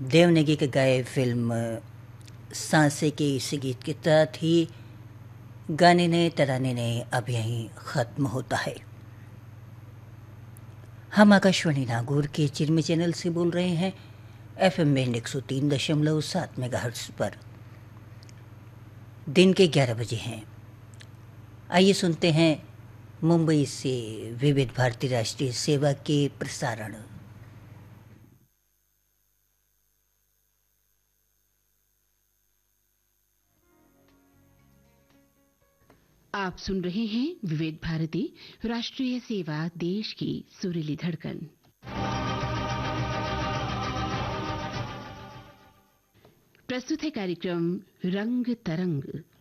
देवनगी के गाए फिल्म सांसे के इस गीत के तहत ही गाने ने तराने ने अब यहीं ख़त्म होता है। हम आकाशवाणी नागौर के चिरमी चैनल से बोल रहे हैं FM बैंड 103.7 मेगाहर्ट्ज़ पर। दिन के 11 बजे हैं। आइए सुनते हैं मुंबई से विविध भारती राष्ट्रीय सेवा के प्रसारण। आप सुन रहे हैं विविध भारती राष्ट्रीय सेवा, देश की सुरीली धड़कन। प्रस्तुत है कार्यक्रम रंग तरंग।